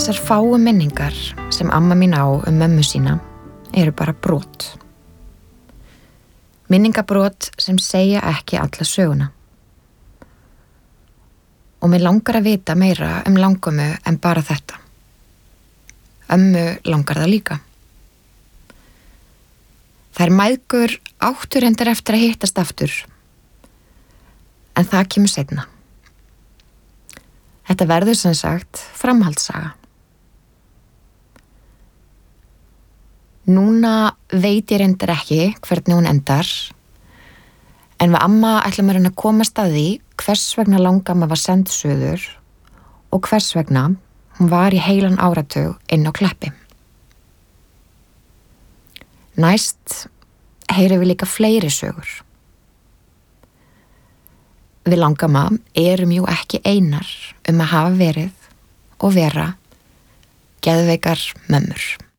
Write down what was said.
Þessar fáu minningar sem amma mín á mömmu sína eru bara brot. Minningabrot sem segja ekki alla söguna. Og mér langar að vita meira langömmu en bara þetta. Ömmu langar það líka. Þær mæðgur áttu reyndar eftir að hittast aftur. En það kemur seinna. Þetta verður sem sagt framhaldssaga. Núna veit ég reyndar ekki hvernig hún endar, en við amma ætlum að komast að því hvers vegna langamma var send suður og hvers vegna hún var í heilan áratug inn á Kleppi. Næst heyrum við líka fleiri sögur. Við langamma erum jú ekki einar að hafa verið og vera geðveikar mömmur.